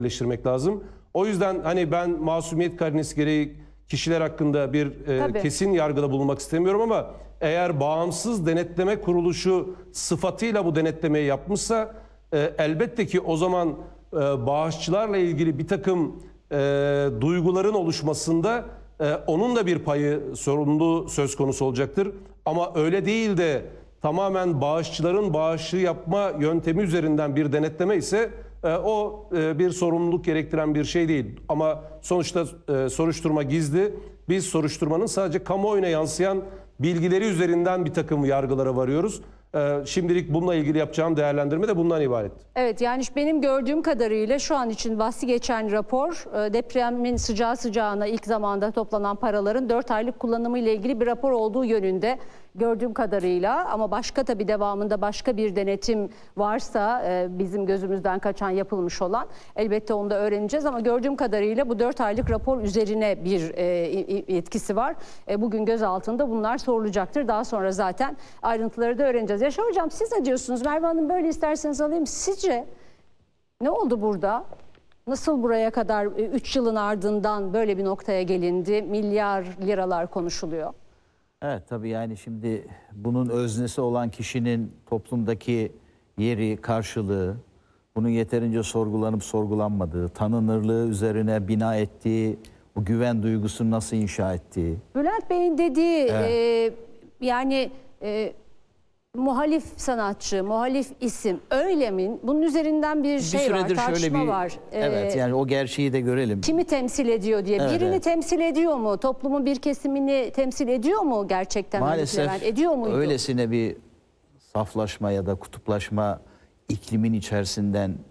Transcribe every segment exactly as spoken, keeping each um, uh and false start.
birleştirmek lazım. O yüzden hani ben masumiyet karinesi gereği kişiler hakkında bir e, kesin yargıda bulunmak istemiyorum ama eğer bağımsız denetleme kuruluşu sıfatıyla bu denetlemeyi yapmışsa e, elbette ki o zaman e, bağışçılarla ilgili bir takım e, duyguların oluşmasında e, onun da bir payı, sorumluluğu söz konusu olacaktır. Ama öyle değil de tamamen bağışçıların bağışı yapma yöntemi üzerinden bir denetleme ise e, o e, bir sorumluluk gerektiren bir şey değil. Ama sonuçta e, soruşturma gizli. Biz soruşturmanın sadece kamuoyuna yansıyan bilgileri üzerinden bir takım yargılara varıyoruz. Ee, şimdilik bununla ilgili yapacağım değerlendirme de bundan ibaret. Evet, yani benim gördüğüm kadarıyla şu an için bahsi geçen rapor depremin sıcağı sıcağına ilk zamanda toplanan paraların dört aylık kullanımı ile ilgili bir rapor olduğu yönünde gördüğüm kadarıyla, ama başka tabii devamında başka bir denetim varsa bizim gözümüzden kaçan, yapılmış olan, elbette onu da öğreneceğiz, ama gördüğüm kadarıyla bu dört aylık rapor üzerine bir etkisi var. Bugün gözaltında bunlar sorulacaktır. Daha sonra zaten ayrıntıları da öğreneceğiz. Yaşar Hocam, siz ne diyorsunuz? Merve Hanım, böyle isterseniz alayım. Sizce ne oldu burada? Nasıl buraya kadar üç yılın ardından böyle bir noktaya gelindi? Milyar liralar konuşuluyor. Evet, tabii yani şimdi bunun öznesi olan kişinin toplumdaki yeri, karşılığı, bunun yeterince sorgulanıp sorgulanmadığı, tanınırlığı üzerine bina ettiği, bu güven duygusunu nasıl inşa ettiği. Bülent Bey'in dediği Evet. e, yani e, muhalif sanatçı, muhalif isim, öyle mi? Bunun üzerinden bir şey bir var, tartışma şöyle bir, var. Evet, ee, yani o gerçeği de görelim. Kimi temsil ediyor diye. Evet, Birini evet. temsil ediyor mu? Toplumun bir kesimini temsil ediyor mu gerçekten? Maalesef ediyor muydu? öylesine bir saflaşma ya da kutuplaşma iklimin içerisinden e,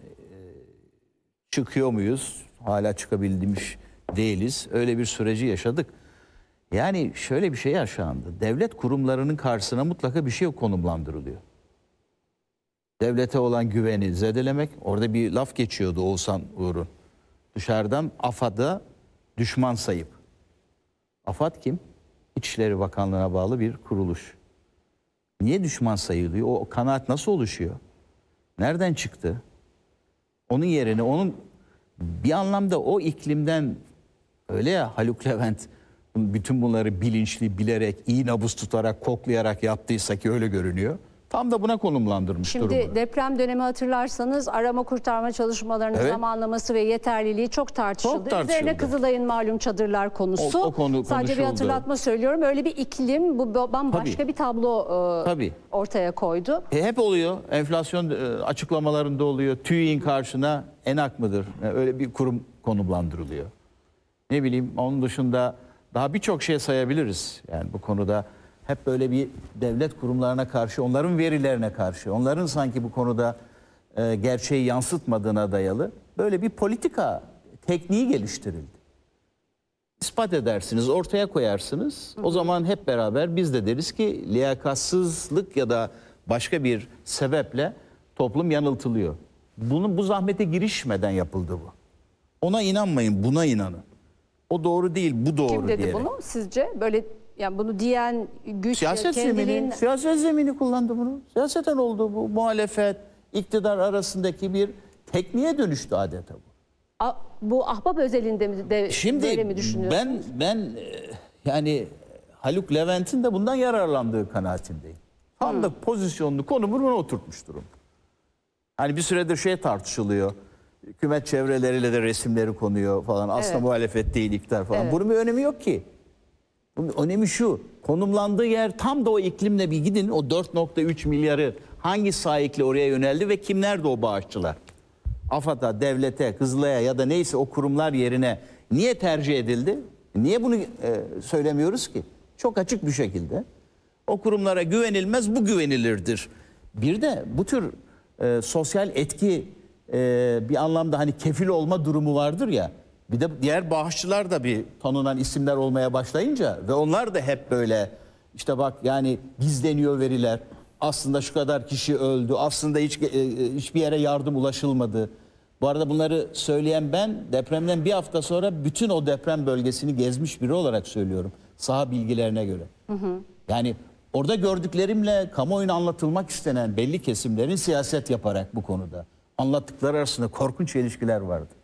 çıkıyor muyuz? Hala çıkabilmiş değiliz. Öyle bir süreci yaşadık. Yani şöyle bir şey yaşandı. Devlet kurumlarının karşısına mutlaka bir şey konumlandırılıyor. Devlete olan güveni zedelemek. Orada bir laf geçiyordu Oğuzhan Uğur'un. Dışarıdan AFAD'a düşman sayıp. AFAD kim? İçişleri Bakanlığı'na bağlı bir kuruluş. Niye düşman sayılıyor? O kanaat nasıl oluşuyor? Nereden çıktı? Onun yerine, onun bir anlamda o iklimden, öyle ya, Haluk Levent bütün bunları bilinçli, bilerek, iyi nabız tutarak, koklayarak yaptıysa ki öyle görünüyor. Tam da buna konumlandırmış Şimdi durumu. Şimdi deprem dönemi hatırlarsanız arama kurtarma çalışmalarının evet. zamanlaması ve yeterliliği çok tartışıldı. Çok tartışıldı. Üzerine Kızılay'ın malum çadırlar konusu. O, o konu Sadece konuşuldu. bir hatırlatma söylüyorum. Öyle bir iklim, bu bambaşka Tabii. bir tablo e, Tabii. ortaya koydu. E, hep oluyor. Enflasyon e, açıklamalarında oluyor. TÜİK'in karşına ENAK mıdır? Yani öyle bir kurum konumlandırılıyor. Ne bileyim, onun dışında daha birçok şey sayabiliriz. Yani bu konuda hep böyle bir devlet kurumlarına karşı, onların verilerine karşı, onların sanki bu konuda e, gerçeği yansıtmadığına dayalı böyle bir politika tekniği geliştirildi. İspat edersiniz, ortaya koyarsınız. Hı hı. O zaman hep beraber biz de deriz ki liyakatsızlık ya da başka bir sebeple toplum yanıltılıyor. Bunu, bu zahmete girişmeden yapıldı bu. Ona inanmayın, buna inanın. O doğru değil, bu doğru Kim dedi diyerek. bunu sizce? Böyle, yani bunu diyen güç, siyaset kendiliğin... zemini, siyaset zemini kullandı bunu. Siyaseten oldu bu. Muhalefet, iktidar arasındaki bir tekniğe dönüştü adeta bu. A, bu ahbap özelinde mi de Şimdi böyle mi düşünüyorsunuz? ben ben yani Haluk Levent'in de bundan yararlandığı kanaatindeyim. Tam hmm. da pozisyonunu, konumunu oturtmuş durum. Hani bir süredir şey tartışılıyor. Hükümet çevreleriyle de resimleri konuyor falan. Aslında evet. muhalefet değil, iktidar falan. Evet. Bunun bir önemi yok ki. Bunun önemi şu. Konumlandığı yer tam da o iklimle bir gidin. O dört nokta üç milyarı hangi sahikle oraya yöneldi ve kimler de o bağışçılar? AFAD'a, devlete, Kızılay'a ya da neyse o kurumlar yerine niye tercih edildi? Niye bunu e, söylemiyoruz ki? Çok açık bir şekilde. O kurumlara güvenilmez, bu güvenilirdir. Bir de bu tür e, sosyal etki e, bir anlamda hani kefil olma durumu vardır ya. Bir de diğer bağışçılar da bir tanınan isimler olmaya başlayınca ve onlar da hep böyle işte bak yani gizleniyor veriler. Aslında şu kadar kişi öldü. Aslında hiç e, hiçbir yere yardım ulaşılmadı. Bu arada bunları söyleyen ben, depremden bir hafta sonra bütün o deprem bölgesini gezmiş biri olarak söylüyorum. Saha bilgilerine göre. Hı hı. Yani orada gördüklerimle kamuoyuna anlatılmak istenen belli kesimlerin siyaset yaparak bu konuda anlattıkları arasında korkunç ilişkiler vardı.